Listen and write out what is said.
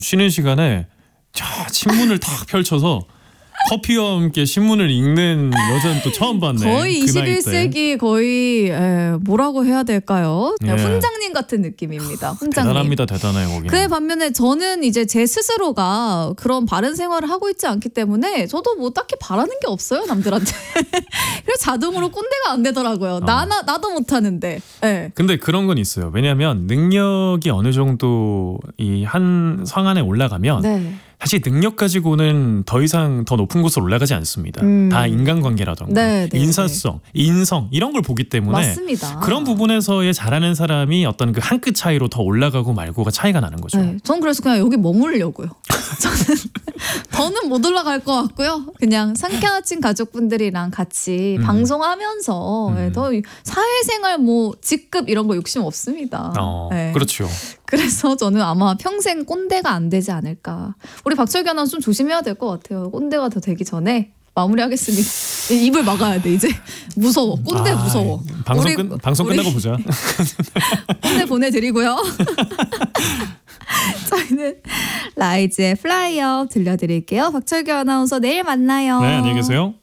쉬는 시간에 신문을 탁 펼쳐서 커피와 함께 신문을 읽는 여자는 또 처음 봤네. 거의 그 나이 때. 21세기 거의 뭐라고 해야 될까요? 예. 훈장님 같은 느낌입니다. 훈장님. 대단합니다. 대단해요. 거기는. 그에 반면에 저는 이제 제 스스로가 그런 바른 생활을 하고 있지 않기 때문에 저도 뭐 딱히 바라는 게 없어요 남들한테. 그래서 자동으로 꼰대가 안 되더라고요. 나도 못하는데. 네. 근데 그런 건 있어요. 왜냐하면 능력이 어느 정도 이 한 상한에 올라가면 네. 사실 능력 가지고는 더 이상 더 높은 곳으로 올라가지 않습니다. 다 인간관계라던가 네, 네, 인사성, 인성 이런 걸 보기 때문에 맞습니다. 그런 부분에서의 잘하는 사람이 어떤 그 한 끗 차이로 더 올라가고 말고가 차이가 나는 거죠. 네, 전 그래서 그냥 여기 머무르려고요. 저는 더는 못 올라갈 것 같고요. 그냥 상쾌 아침 가족분들이랑 같이 방송하면서 더 사회생활 뭐 직급 이런 거 욕심 없습니다. 네. 그렇죠. 그래서 저는 아마 평생 꼰대가 안 되지 않을까. 우리 박철기 아나운서 좀 조심해야 될 것 같아요. 꼰대가 더 되기 전에 마무리하겠습니다. 입을 막아야 돼 이제. 무서워. 꼰대 무서워. 방송 끝나고 보자. 꼰대 보내드리고요. 저희는 라이즈의 플라이업 들려드릴게요. 박철기 아나운서 내일 만나요. 네, 안녕히 계세요.